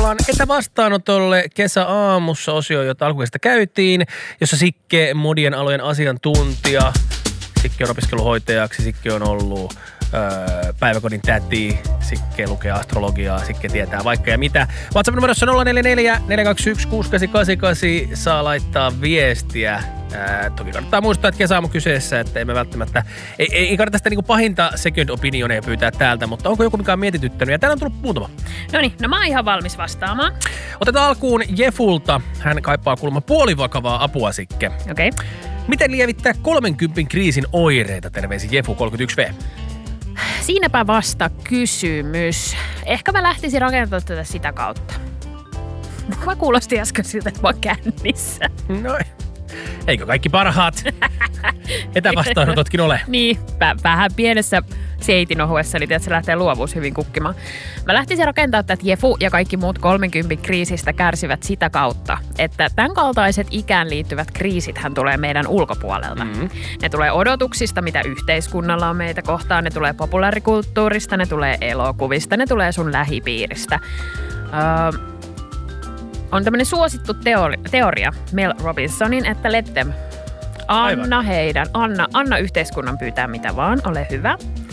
Palaan etävastaanotolle kesäaamussa osio, jota alkukesästä käytiin, jossa Sikke modien alojen asiantuntija. Sikke on opiskeluhoitajaksi, Sikke on ollut päiväkodin täti, Sikke lukee astrologiaa, Sikke tietää vaikka ja mitä. WhatsApp-numerossa 044 421 6888 saa laittaa viestiä. Toki kannattaa muistaa, että kesäaamu kyseessä, että emme välttämättä, ei kannata sitä niinku pahinta second opinioneja pyytää täältä, mutta onko joku, mikä on mietityttänyt? Ja täällä on tullut muutama. Noniin, no mä oon ihan valmis vastaamaan. Otetaan alkuun Jefulta. Hän kaipaa kuulemma puolivakavaa apua, Sikke. Okei. Miten lievittää 30 kriisin oireita? Terveisi Jefu 31V. Siinäpä vasta kysymys. Ehkä mä lähtisin rakentamaan tätä sitä kautta. Mä kuulosti äsken siltä, että mä oon kännissä. No, eikö kaikki parhaat etävastaanototkin ole? Niin, vähän pienessä seitinohuessa, eli se lähtee luovuus hyvin kukkimaan. Mä lähtisin rakentamaan tätä Jefu ja kaikki muut 30 kriisistä kärsivät sitä kautta, että tämän kaltaiset ikään liittyvät kriisithän tulee meidän ulkopuolelta. Mm-hmm. Ne tulee odotuksista, mitä yhteiskunnalla on meitä kohtaan, ne tulee populaarikulttuurista, ne tulee elokuvista, ne tulee sun lähipiiristä. On tämmöinen suosittu teoria Mel Robinsonin, että let them. Anna yhteiskunnan pyytää mitä vaan, ole hyvä.